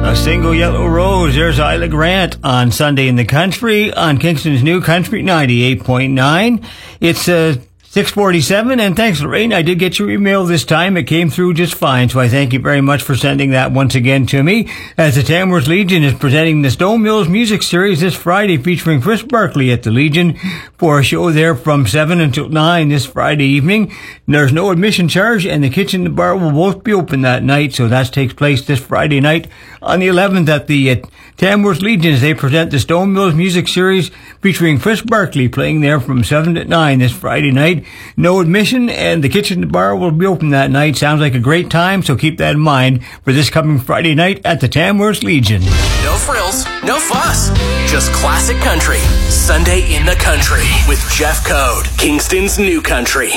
A Single Yellow Rose. There's Isla Grant on Sunday in the Country on Kingston's New Country 98.9. It's 6:47, and thanks, Lorraine. I did get your email this time. It came through just fine, so I thank you very much for sending that once again to me. As the Tamworth Legion is presenting the Stone Mills Music Series this Friday, featuring Chris Barkley at the Legion for a show there from 7 until 9 this Friday evening. There's no admission charge, and the kitchen and bar will both be open that night, so that takes place this Friday night on the 11th at the Tamworth Legion as they present the Stone Mills Music Series featuring Chris Barkley playing there from 7 to 9 this Friday night. No admission, and the kitchen and bar will be open that night. Sounds like a great time, so keep that in mind for this coming Friday night at the Tamworth Legion. No frills, no fuss, just classic country. Sunday in the Country with Jeff Code, Kingston's New Country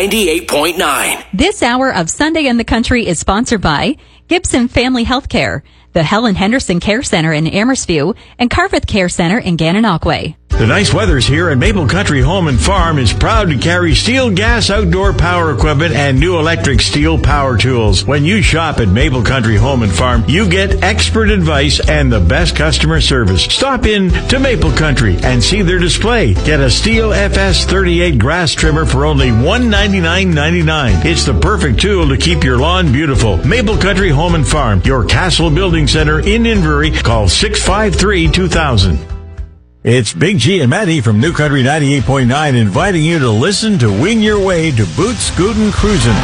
98.9. This hour of Sunday in the Country is sponsored by Gibson Family Healthcare, the Helen Henderson Care Center in Amherstview, and Carveth Care Center in Gananoque. The nice weather's here, and Maple Country Home and Farm is proud to carry steel gas outdoor power equipment and new electric steel power tools. When you shop at Maple Country Home and Farm, you get expert advice and the best customer service. Stop in to Maple Country and see their display. Get a Steel FS38 grass trimmer for only $199.99. It's the perfect tool to keep your lawn beautiful. Maple Country Home and Farm, your Castle Building Center in Inverie. Call 653-2000. It's Big G and Maddie from New Country 98.9 inviting you to listen to Wing Your Way to Boot Scootin' Cruisin'.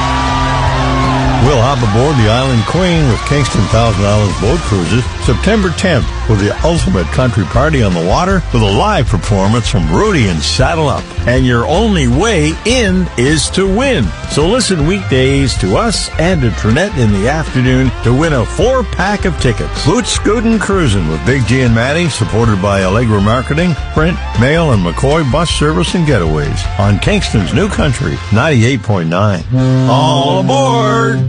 We'll hop aboard the Island Queen with Kingston Thousand Islands Boat Cruises September 10th for the ultimate country party on the water with a live performance from Rudy and Saddle Up. And your only way in is to win. So listen weekdays to us and to Trinette in the afternoon to win a 4-pack of tickets. Boot Scootin' Cruisin' with Big G and Maddie, supported by Allegra Marketing, Print, Mail, and McCoy Bus Service and Getaways on Kingston's New Country 98.9. All aboard!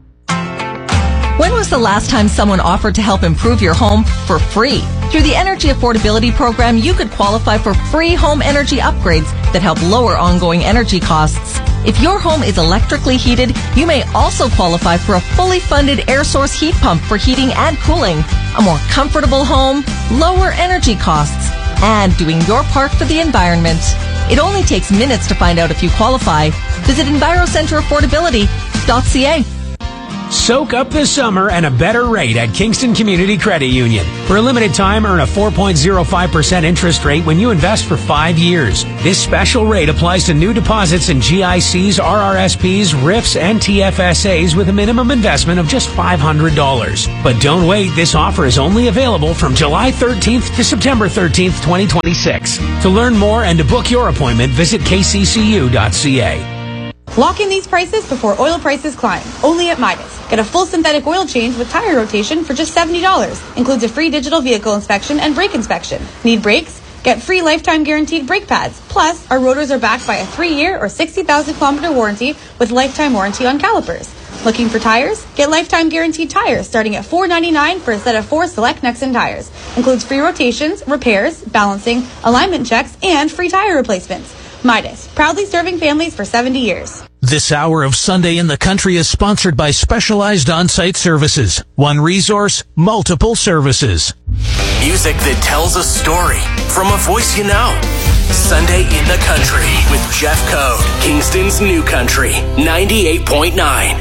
When was the last time someone offered to help improve your home for free? Through the Energy Affordability Program, you could qualify for free home energy upgrades that help lower ongoing energy costs. If your home is electrically heated, you may also qualify for a fully funded air source heat pump for heating and cooling. A more comfortable home, lower energy costs, and doing your part for the environment. It only takes minutes to find out if you qualify. Visit EnviroCenterAffordability.ca. Soak up the summer and a better rate at Kingston Community Credit Union. For a limited time, earn a 4.05% interest rate when you invest for 5 years. This special rate applies to new deposits in GICs, RRSPs, RIFs, and TFSAs with a minimum investment of just $500. But don't wait. This offer is only available from July 13th to September 13th, 2026. To learn more and to book your appointment, visit kccu.ca. Lock in these prices before oil prices climb. Only at Midas. Get a full synthetic oil change with tire rotation for just $70. Includes a free digital vehicle inspection and brake inspection. Need brakes? Get free lifetime guaranteed brake pads. Plus, our rotors are backed by a 3-year or 60,000-kilometer warranty with lifetime warranty on calipers. Looking for tires? Get lifetime guaranteed tires starting at $4.99 for a set of 4 select Nexen tires. Includes free rotations, repairs, balancing, alignment checks, and free tire replacements. Midas, proudly serving families for 70 years. This hour of Sunday in the Country is sponsored by Specialized On-Site Services. One resource, multiple services. Music that tells a story from a voice you know. Sunday in the Country with Jeff Code, Kingston's New Country 98.9.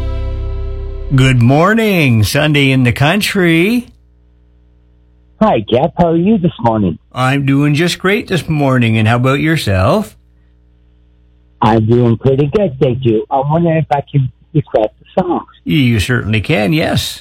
Good morning, Sunday in the Country. Hi, Jeff. How are you this morning? I'm doing just great this morning, and how about yourself? I'm doing pretty good, thank you. I'm wondering if I can request a song. You certainly can, yes.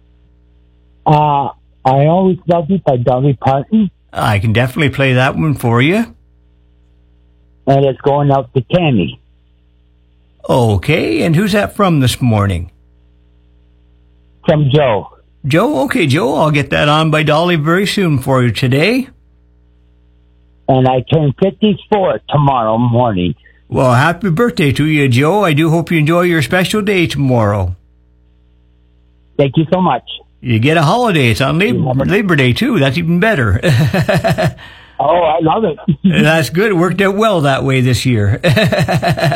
I Always Love You by Dolly Parton. I can definitely play that one for you. And it's going out to Tammy. Okay, and who's that from this morning? From Joe. Joe? Okay, Joe, I'll get that on by Dolly very soon for you today. And I turn 54 tomorrow morning. Well, happy birthday to you, Joe. I do hope you enjoy your special day tomorrow. Thank you so much. You get a holiday. It's on Labor Day, too. That's even better. Oh, I love it. That's good. It worked out well that way this year.